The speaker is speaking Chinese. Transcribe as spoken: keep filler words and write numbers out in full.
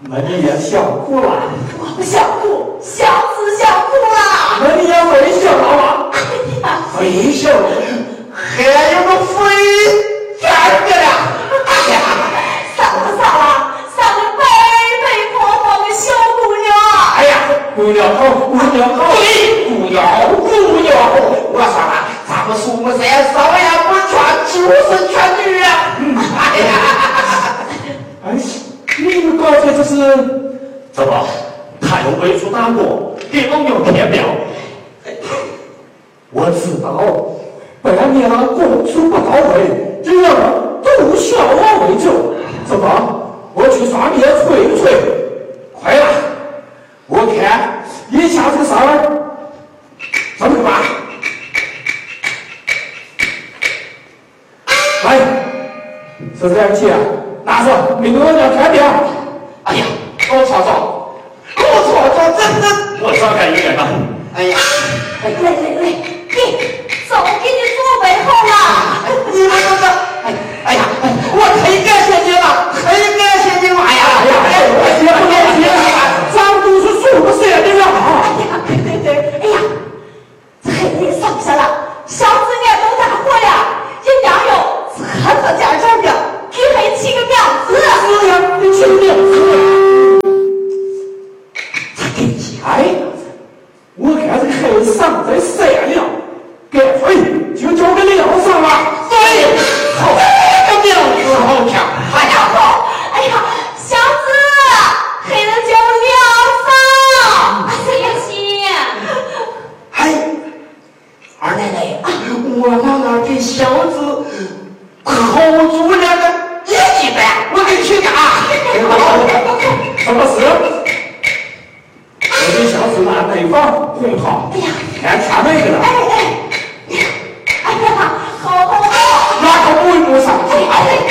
那你也笑哭了？ 我不想哭，小子想哭了。 那你也微笑了吗？ 哎呀， 微笑，还有个飞天的了。哎呀， 啥了啥了？啥个白白胖胖的小姑娘？ 哎呀，姑娘好，姑娘好，对，姑娘好，姑娘好。我说了，咱们苏木山少爷不全就是全女啊。嗯，哎呀，哎，你们刚才这是怎么？他又未出打过，给老娘骗表。我知道，本娘供出不到位，只要杜小王为主。怎么？我去上面催一催。快了，我看一下这个事儿怎么办？来，是这样起啊，拿着，给我娘看表。哎呀，我操操，我操操，真的，我少干一点吧。哎呀， 来来来，给，早给你准备好了。 你们这个，哎哎呀，我忒感谢你了，忒感谢你了。哎呀哎呀，我谢不了谢了，咱都是苏木山的了。 哎呀，对对对，哎呀，这孩子上下了，小子年都大活了，人家要车子家长的，给孩起个名字。 是呀，你起名字。他给钱，我看这个孩子上在善良，该分就交给梁上了。对，好，这个名字好听。 哎呀好，哎呀，小子，孩子叫梁上。哎呀行。 哎，二奶奶，我姥姥这小子口足两个一级的，我给你请假。什么事？我这小子拿内房红桃， 哎呀， 看看那个了。 哎哎，哎呀，好好好， 哪个不不上去？哎